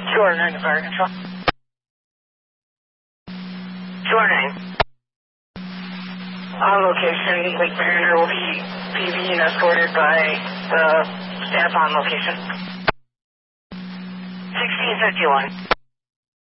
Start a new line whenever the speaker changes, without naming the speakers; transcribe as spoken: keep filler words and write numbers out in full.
two R nine to fire control. two R nine. On location, Lake Mariner will be P V and escorted by the staff on location. sixteen fifty-one.